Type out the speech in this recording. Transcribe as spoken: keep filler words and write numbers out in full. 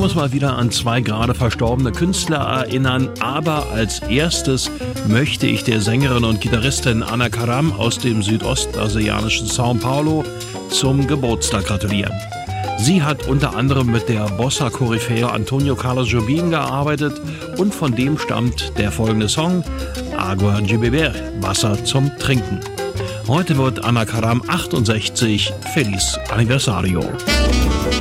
muss mal wieder an zwei gerade verstorbene Künstler erinnern, aber als erstes möchte ich der Sängerin und Gitarristin Ana Karam aus dem südostbrasilianischen São Paulo zum Geburtstag gratulieren. Sie hat unter anderem mit der Bossa-Koryphäe Antonio Carlos Jobim gearbeitet und von dem stammt der folgende Song Água de Beber, Wasser zum Trinken. Heute wird Ana Karam achtundsechzig. Feliz Aniversario.